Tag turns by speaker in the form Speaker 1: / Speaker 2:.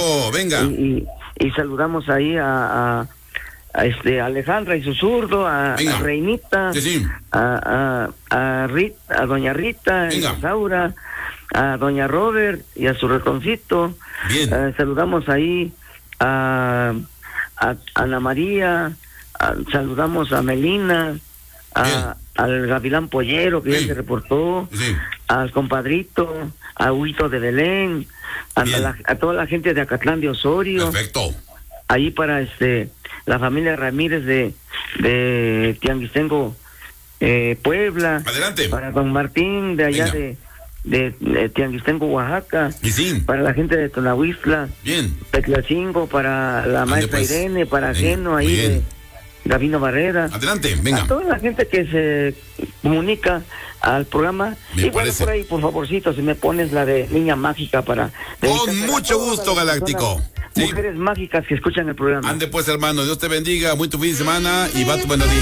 Speaker 1: Eso, venga.
Speaker 2: Y saludamos ahí a Alejandra y su zurdo, a Reinita,
Speaker 1: sí.
Speaker 2: a doña Rita, a Saura, a doña Robert y a su ratoncito.
Speaker 1: Bien.
Speaker 2: Saludamos ahí a Ana María, saludamos a Melina, al Gavilán Pollero que ya se reportó, al compadrito, a Huito de Belén, a toda la gente de Acatlán de Osorio.
Speaker 1: Perfecto.
Speaker 2: Ahí para la familia Ramírez de Tianguistengo, Puebla.
Speaker 1: Adelante.
Speaker 2: Para don Martín de allá de Tianguistengo, Oaxaca. Para la gente de Tonahuistla.
Speaker 1: Bien.
Speaker 2: Petlacingo, para la maestra Irene, para Geno ahí de Gavino Barrera.
Speaker 1: Adelante, venga.
Speaker 2: A toda la gente que se comunica al programa. Y bueno, por ahí, por favorcito, si me pones la de Niña Mágica para...
Speaker 1: Con mucho gusto, Galáctico.
Speaker 2: Mujeres mágicas que escuchan el programa.
Speaker 1: Ande pues, hermano, Dios te bendiga, muy tu fin de semana y va tu buenos días.